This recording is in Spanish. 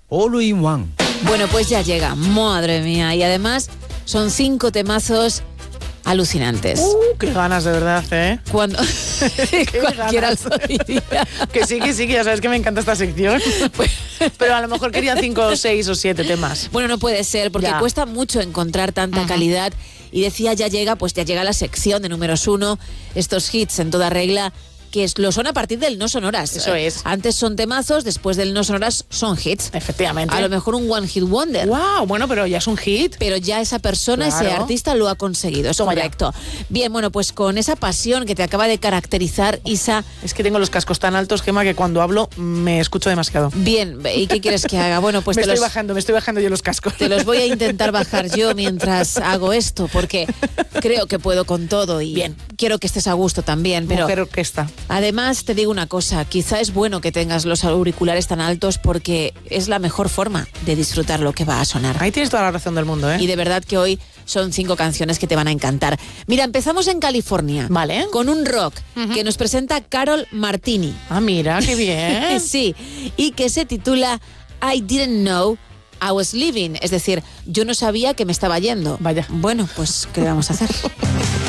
All in One. Bueno, pues ya llega, madre mía. Y además son 5 temazos alucinantes. Qué ganas, de verdad, ¿eh? Cuando cualquiera lo diría. Que sí, que ya sabes que me encanta esta sección. Pero a lo mejor quería 5, 6 o 7 temas. Bueno, no puede ser, porque cuesta mucho encontrar tanta calidad. Y decía, ya llega la sección de números 1, estos hits en toda regla, que lo son a partir del no sonoras. Eso es. Antes son temazos, después del no sonoras son hits. Efectivamente. A lo mejor un one hit wonder. Wow, bueno, pero ya es un hit. Pero ya esa persona, ese artista lo ha conseguido, es correcto. Bien, bueno, pues con esa pasión que te acaba de caracterizar, Isa... Es que tengo los cascos tan altos, Gemma, que cuando hablo me escucho demasiado. Bien, ¿y qué quieres que haga? Bueno, pues me estoy bajando yo los cascos. Te los voy a intentar bajar yo mientras hago esto, porque creo que puedo con todo y bien, quiero que estés a gusto también. Pero mujer orquesta. Además, te digo una cosa, quizá es bueno que tengas los auriculares tan altos porque es la mejor forma de disfrutar lo que va a sonar. Ahí tienes toda la razón del mundo, ¿eh? Y de verdad que hoy son 5 canciones que te van a encantar. Mira, empezamos en California. Vale. Con un rock que nos presenta Carol Martini. Ah, mira, qué bien. Sí, y que se titula I Didn't Know I Was Leaving. Es decir, yo no sabía que me estaba yendo. Vaya. Bueno, pues, ¿qué vamos a hacer?